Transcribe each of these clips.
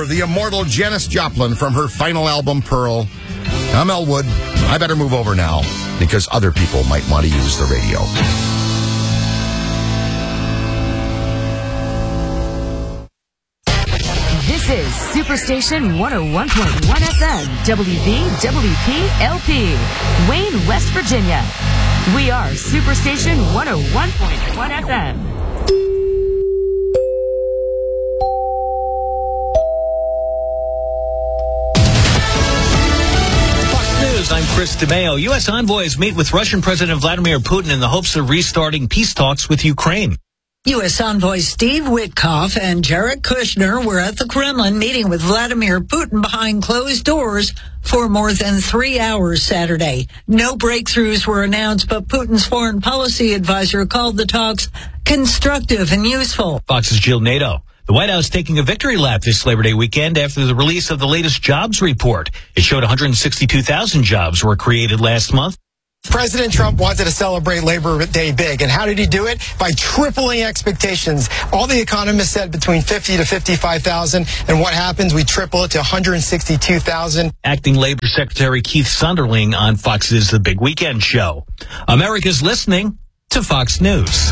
her, the immortal Janis Joplin, from her final album, Pearl. I'm Elwood. I better move over now because other people might want to use the radio. This is Superstation 101.1 FM, WVWP-LP, Wayne, West Virginia. We are Superstation 101.1 FM. I'm Chris DeMeo. U.S. envoys meet with Russian President Vladimir Putin in the hopes of restarting peace talks with Ukraine. U.S. envoys Steve Witkoff and Jared Kushner were at the Kremlin meeting with Vladimir Putin behind closed doors for more than 3 hours Saturday. No breakthroughs were announced, but Putin's foreign policy advisor called the talks constructive and useful. Fox's Jill Nato. The White House taking a victory lap this Labor Day weekend after the release of the latest jobs report. It showed 162,000 jobs were created last month. President Trump wanted to celebrate Labor Day big. And how did he do it? By tripling expectations. All the economists said between 50 to 55,000. And what happens? We triple it to 162,000. Acting Labor Secretary Keith Sunderling on Fox's The Big Weekend Show. America's listening to Fox News.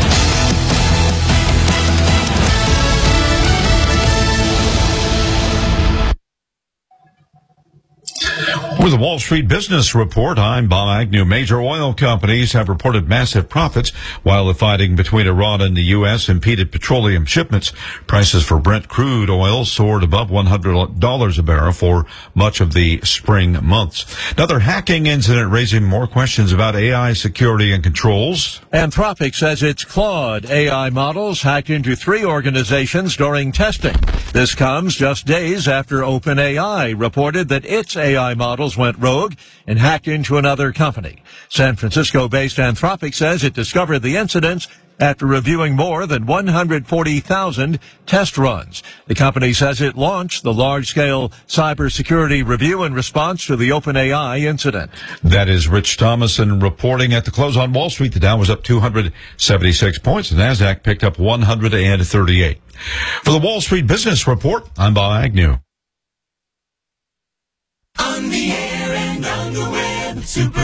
With the Wall Street Business Report, I'm Bob Agnew. Major oil companies have reported massive profits while the fighting between Iran and the U.S. impeded petroleum shipments. Prices for Brent crude oil soared above $100 a barrel for much of the spring months. Another hacking incident raising more questions about AI security and controls. Anthropic says its Claude AI models hacked into 3 organizations during testing. This comes just days after OpenAI reported that its AI models went rogue and hacked into another company. San Francisco-based Anthropic says it discovered the incidents after reviewing more than 140,000 test runs. The company says it launched the large-scale cybersecurity review in response to the OpenAI incident. That is Rich Thomason reporting. At the close on Wall Street, the Dow was up 276 points. The NASDAQ picked up 138. For the Wall Street Business Report, I'm Bob Agnew. On the air and on the web,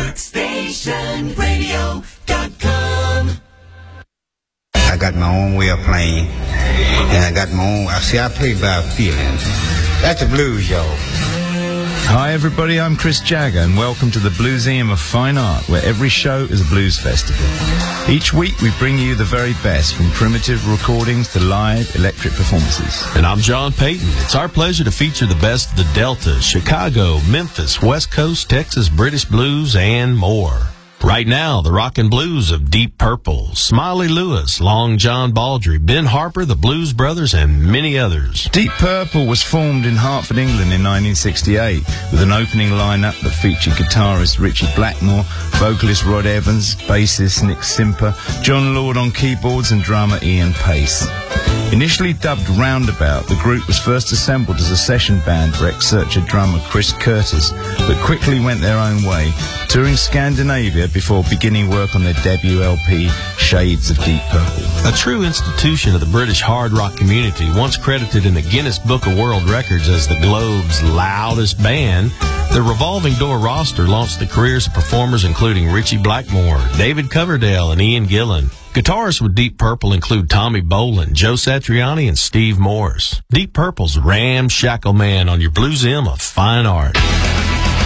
superstationradio.com. I got my own way of playing, and I got my own. I play by feeling. That's the blues, y'all. Hi everybody, I'm Chris Jagger, and welcome to the Blueseum of Fine Art, where every show is a blues festival. Each week we bring you the very best, from primitive recordings to live electric performances. And I'm John Payton. It's our pleasure to feature the best of the Delta, Chicago, Memphis, West Coast, Texas, British blues, and more. Right now, the rockin' blues of Deep Purple, Smiley Lewis, Long John Baldry, Ben Harper, the Blues Brothers, and many others. Deep Purple was formed in Hartford, England in 1968 with an opening lineup that featured guitarist Richie Blackmore, vocalist Rod Evans, bassist Nick Simper, John Lord on keyboards, and drummer Ian Pace. Initially dubbed Roundabout, the group was first assembled as a session band for ex-Searcher drummer Chris Curtis, but quickly went their own way, touring Scandinavia before beginning work on their debut LP, Shades of Deep Purple. A true institution of the British hard rock community, once credited in the Guinness Book of World Records as the Globe's loudest band, the Revolving Door roster launched the careers of performers including Richie Blackmore, David Coverdale, and Ian Gillan. Guitarists with Deep Purple include Tommy Bolin, Joe Satriani, and Steve Morse. Deep Purple's Ramshackle Man on your Blueseum of Fine Art.